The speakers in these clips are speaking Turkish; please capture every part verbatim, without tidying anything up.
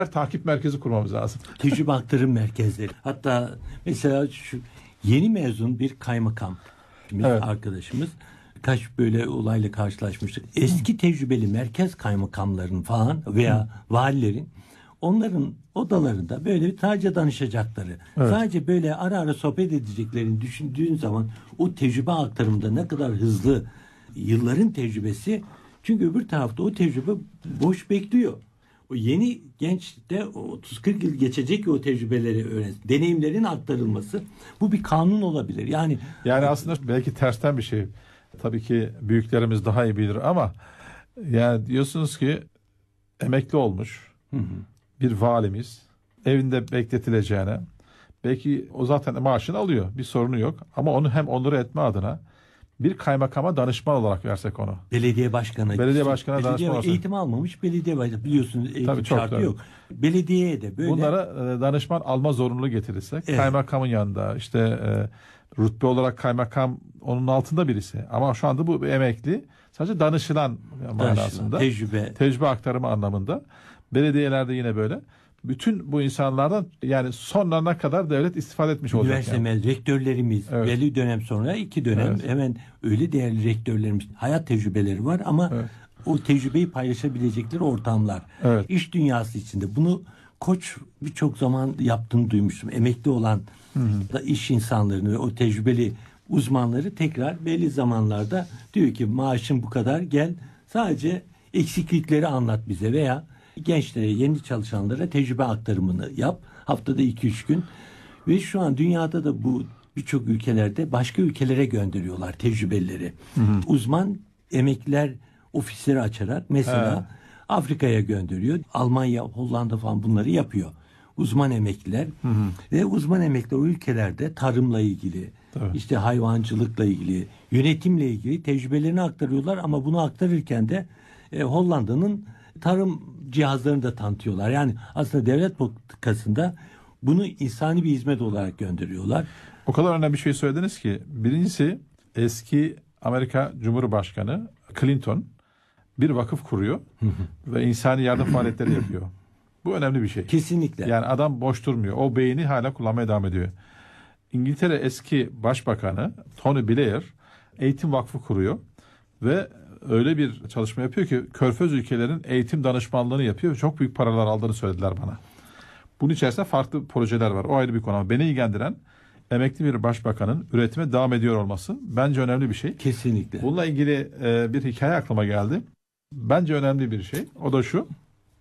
takip merkezi kurmamız lazım. Tecrübe aktarım merkezleri. Hatta mesela şu yeni mezun bir kaymakam evet. arkadaşımız kaç böyle olayla karşılaşmıştık. Eski tecrübeli merkez kaymakamların falan veya Hı. valilerin onların odalarında böyle bir sadece danışacakları, evet. sadece böyle ara ara sohbet edeceklerini düşündüğün zaman o tecrübe aktarımında ne kadar hızlı yılların tecrübesi, çünkü öbür tarafta o tecrübe boş bekliyor. O yeni genç de otuz kırk yıl geçecek ki o tecrübeleri öğrensin. Deneyimlerin aktarılması, bu bir kanun olabilir. Yani yani aslında belki tersten bir şey. Tabii ki büyüklerimiz daha iyi bilir ama yani diyorsunuz ki emekli olmuş hı hı. bir valimiz evinde bekletileceğine, belki o zaten maaşını alıyor, bir sorunu yok ama onu hem onur etme adına bir kaymakama danışman olarak versek onu. Belediye başkanı. Belediye başkanı belediye danışman olsun. Eğitim almamış belediye başkanı, biliyorsunuz eğitim Tabii, şartı doğru. yok. Belediyeye de böyle. Bunlara danışman alma zorunluluğu getirirsek evet. kaymakamın yanında işte e, rütbe olarak kaymakam onun altında birisi. Ama şu anda bu emekli, sadece danışılan manasında. Tecrübe. Tecrübe aktarımı anlamında. Belediyelerde yine böyle. Bütün bu insanlardan yani sonlarına kadar devlet istifade etmiş olacak. Üniversite yani. rektörlerimiz evet. belli dönem sonra iki dönem evet. hemen öyle değerli rektörlerimiz, hayat tecrübeleri var ama evet. o tecrübeyi paylaşabilecekleri ortamlar. Evet. İş dünyası içinde bunu Koç birçok zaman yaptığını duymuştum. Emekli olan hı hı. da iş insanlarını ve o tecrübeli uzmanları tekrar belli zamanlarda diyor ki maaşın bu kadar, gel sadece eksiklikleri anlat bize veya gençlere, yeni çalışanlara tecrübe aktarımını yap. Haftada iki üç gün. Ve şu an dünyada da bu birçok ülkelerde başka ülkelere gönderiyorlar tecrübelileri. Hı hı. Uzman emekliler ofisleri açarak mesela He. Afrika'ya gönderiyor. Almanya, Hollanda falan bunları yapıyor. Uzman emekliler hı hı. ve uzman emekliler o ülkelerde tarımla ilgili, Tabii. işte hayvancılıkla ilgili, yönetimle ilgili tecrübelerini aktarıyorlar ama bunu aktarırken de e, Hollanda'nın tarım cihazlarını da tanıtıyorlar. Yani aslında devlet politikasında bunu insani bir hizmet olarak gönderiyorlar. O kadar önemli bir şey söylediniz ki, birincisi eski Amerika Cumhurbaşkanı Clinton bir vakıf kuruyor ve insani yardım faaliyetleri yapıyor. Bu önemli bir şey. Kesinlikle. Yani adam boş durmuyor. O beyni hala kullanmaya devam ediyor. İngiltere eski Başbakanı Tony Blair eğitim vakfı kuruyor ve öyle bir çalışma yapıyor ki Körfez ülkelerin eğitim danışmanlığını yapıyor. Çok büyük paralar aldığını söylediler bana. Bunun içerisinde farklı projeler var. O ayrı bir konu ama beni ilgilendiren emekli bir başbakanın üretime devam ediyor olması bence önemli bir şey. Kesinlikle. Bununla ilgili e, bir hikaye aklıma geldi. Bence önemli bir şey. O da şu.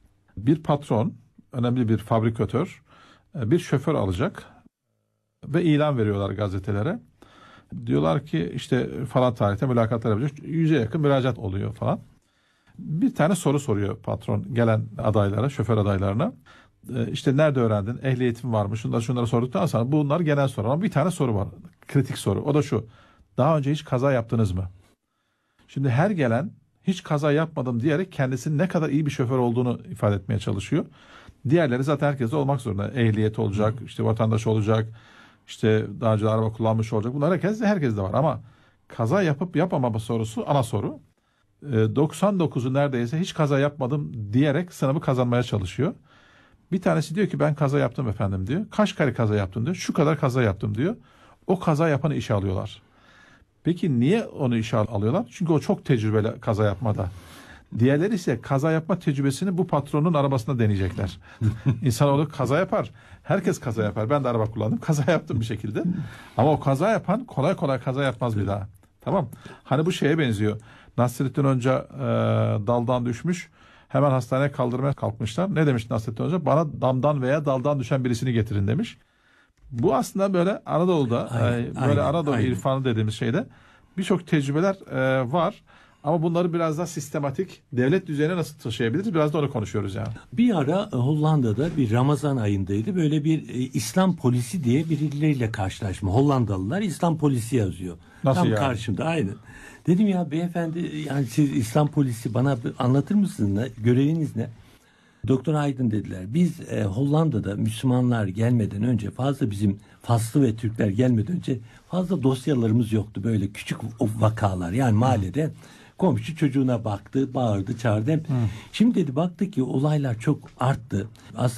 Bir patron, önemli bir fabrikatör e, bir şoför alacak ve ilan veriyorlar gazetelere. Diyorlar ki işte falan tarihte mülakatlar yapacak. Yüze yakın müracaat oluyor falan. Bir tane soru soruyor patron gelen adaylara, şoför adaylarına. Ee, işte nerede öğrendin? Ehliyetin var mı? Şunları şunları sorduktan sonra bunlar genel soru. Ama bir tane soru var. Kritik soru. O da şu. Daha önce hiç kaza yaptınız mı? Şimdi her gelen hiç kaza yapmadım diyerek kendisinin ne kadar iyi bir şoför olduğunu ifade etmeye çalışıyor. Diğerleri zaten herkeste olmak zorunda. Ehliyet olacak, işte vatandaş olacak, işte daha önce araba kullanmış olacak. Bunlar herkes de herkes de var ama kaza yapıp yapamama sorusu ana soru. doksan dokuzu neredeyse hiç kaza yapmadım diyerek sınavı kazanmaya çalışıyor. Bir tanesi diyor ki ben kaza yaptım efendim diyor. Kaç kere kaza yaptın diyor. Şu kadar kaza yaptım diyor. O kaza yapanı işe alıyorlar. Peki niye onu işe alıyorlar? Çünkü o çok tecrübeli kaza yapmada. Diğerleri ise kaza yapma tecrübesini bu patronun arabasında deneyecekler. İnsanoğlu kaza yapar. Herkes kaza yapar. Ben de araba kullandım. Kaza yaptım bir şekilde. Ama o kaza yapan kolay kolay kaza yapmaz bir daha. Tamam. Hani bu şeye benziyor. Nasrettin Hoca e, daldan düşmüş. Hemen hastaneye kaldırmaya kalkmışlar. Ne demiş Nasrettin Hoca? Bana damdan veya daldan düşen birisini getirin demiş. Bu aslında böyle Anadolu'da aynen, e, böyle aynen, Anadolu aynen. irfanı dediğimiz şeyde birçok tecrübeler e, var. Ama bunları biraz daha sistematik devlet düzeyine nasıl taşıyabiliriz? Biraz da onu konuşuyoruz yani. Bir ara Hollanda'da bir Ramazan ayındaydı. Böyle bir e, İslam polisi diye birileriyle karşılaşma. Hollandalılar İslam polisi yazıyor. Nasıl Tam yani? Karşımda aynen. Dedim ya beyefendi, yani siz İslam polisi bana anlatır mısınız? Ne? Göreviniz ne? Doktor Aydın dediler. Biz e, Hollanda'da Müslümanlar gelmeden önce fazla bizim Faslı ve Türkler gelmeden önce fazla dosyalarımız yoktu. Böyle küçük vakalar yani mahallede komşu çocuğuna baktı, bağırdı, çağırdı. Hı. Şimdi dedi baktık ki olaylar çok arttı. Aslında